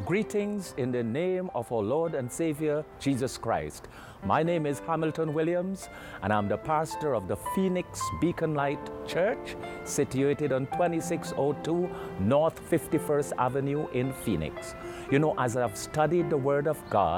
Greetings in the name of our Lord and Savior, Jesus Christ. My name is Hamilton Williams, and I'm the pastor of the Phoenix Beacon Light Church, situated on 2602 North 51st Avenue in Phoenix. You know, as I've studied the Word of God,